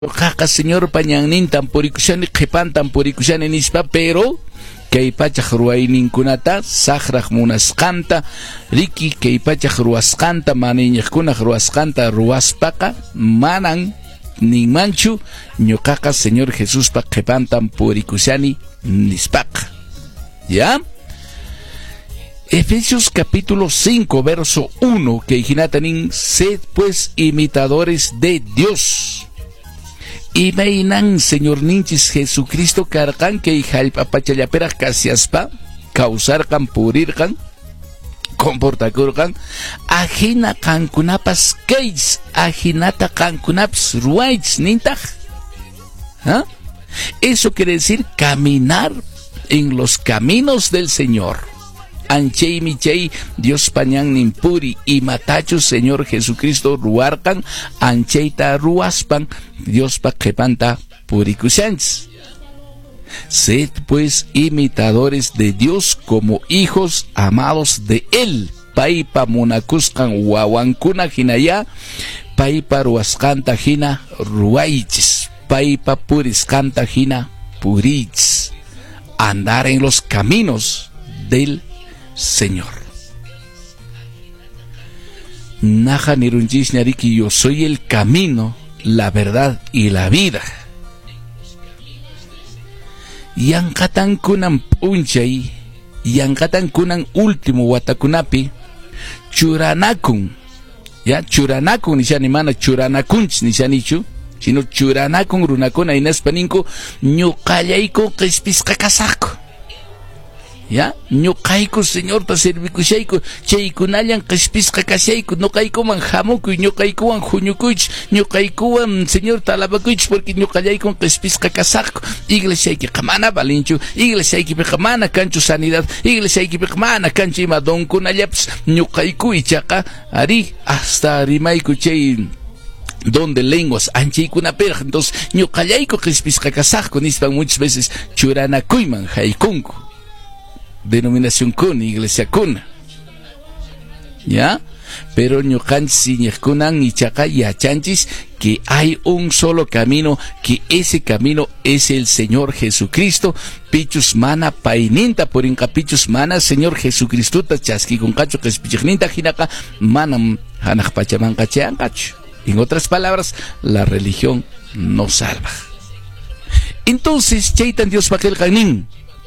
Kaka señor pañanin tampurikushani qhipan tampurikushani nispa, pero kay pachaq ruwayninkunata saqraq munasqanta riki kay pachaq ruwasqanta maniñiqkunaq ruwasqanta ruwaspaqa manan ninmanchu ñuqaqa señor Jesuspa qhipan tampurikushani nispaqa. ¿Ya? Efesios capítulo 5 verso 1 que hinatanin: sed pues imitadores de Dios. Y meinan señor ninchis Jesucristo karqan que hallp'apachallaperaq kasiaspa kawsarqan purirqan comportakurqan ajina qankunapas kaychis ajinata qankunapas ruwaychis nintaq. ¿Ah? Eso quiere decir caminar en los caminos del Señor. Anchei michei Dios pañan nimpuri y matachu señor Jesucristo ruarkan ancheita ruaspan Dios pa qhipanta purikushanchis. Sed pues imitadores de Dios como hijos amados de Él. Paipa munakusqan wawankuna hinaya paipa ruasqanta hina ruwaychis, paipa purisqanta hina purichis. Andar en los caminos del Señor. Naja nirunchis nariki, yo soy el camino, la verdad y la vida. Yankatan kunan punchay, yankatan kunan último watakunapi, churanakun. Ya, churanakun nishani mana churanakunch nishanichu, sino churanakun runakuna inaspaninku ñuqallayku qispisqa kasaqku. Ya, ñuqayku señor ta servikushayku chaykunallan qishpisqa kashayku ñuqaykuman hamukuy ñuqaykuwan huñukuych ñuqaykuwan señor ta alabakuych porque ñuqallayku qishpisqa kasaqku. Iglesiaykiqa mana balinchu, iglesiaykipiqa mana kanchu sanidad, iglesiaykipiqa mana kanchu ima donkunallapas ñuqaykuychaqa ari hasta rimayku chay don de lenguas anchaykunapiraq. Entonces ñuqallayku qishpisqa kasaqku nispan muchas veces churanakuyman haykunku denominación kun, iglesia kun, ¿ya? Pero ñuqanchis iñiqkunan ichaqa yachanchis que hay un solo camino, que ese camino es el Señor Jesucristo. Pichus mana paininta purinqa, pichus mana Señor Jesucristuta chaskikunqachu qhispichiqninta hinaqa manam hanaq pachamanqa cheanqachu. En otras palabras, la religión no salva. Entonces chaytan Dios paqilqanin: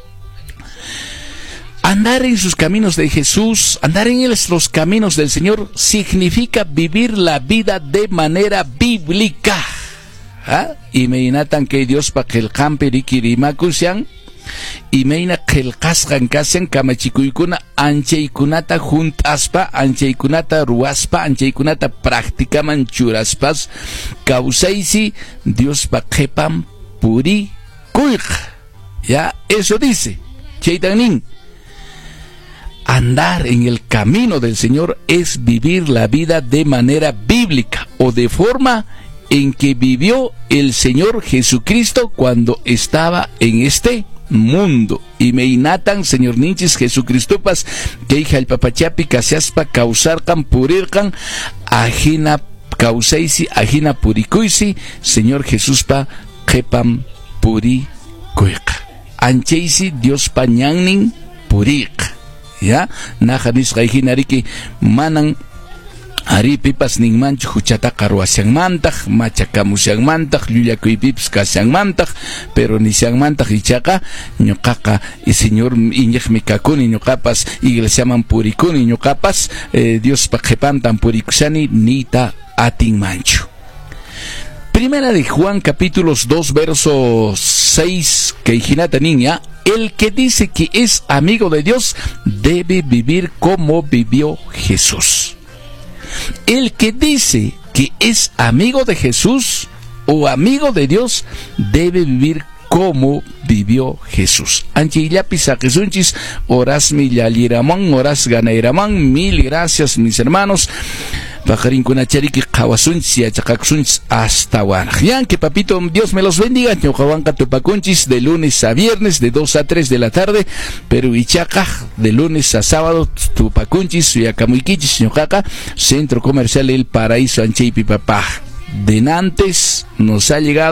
andar en sus caminos de Jesús, andar en los caminos del Señor, significa vivir la vida de manera bíblica. ¿Ah? Y me inatan que Dios pa qilqanpi rikirimakushan, y me ina qilqasqan kashan kamachikuykuna anchaykunata juntaspa, anchaykunata ruaspa, anchaykunata practicaman churaspas, kawsaysi Dios pa qhipan purikuyqa. Ya, eso dice chaytanin. Andar en el camino del Señor es vivir la vida de manera bíblica o de forma en que vivió el Señor Jesucristo cuando estaba en este mundo. Y me inatan señor ninchis Jesucristopas que hija el papachapi kasiaspa causarkan purirkan ajina causaisi ajina purikuisi Señor Jesuspa qhipan purikuyqa. Anchaysi Dios pañannin puriqa. Ya, najanis qayhinariki manan ari pipas ninmanchu huchataqa ruwashanmantaq, machakamushanmantaq, llullakuypipas kashanmantaq, pero nishanmantaq ichaqa ñuqaqa señor iñiqmi kakuni ñuqapas iglesiaman purikuni ñuqapas Diospa qhipantan purikushani nita atinmanchu. Primera de Juan capítulos 2 verso 6 que hinata niña: el que dice que es amigo de Dios debe vivir como vivió Jesús. El que dice que es amigo de Jesús o amigo de Dios debe vivir como vivió Jesús. Anchillapis a Jesunchis, oras millaliramán, oras ganairaman. Mil gracias mis hermanos. Pajarín kunachariki kawasunchis y achakaksunchis hasta wanaj. Que papito Dios me los bendiga. Ñuqawanqa tupakunchis de lunes a viernes de 2 a 3 de la tarde, pero ichaqa de lunes a sábado tupakunchis suyakamuykichis ñuqaqa Centro Comercial El Paraíso anchaypi papá. denantes nos ha llegado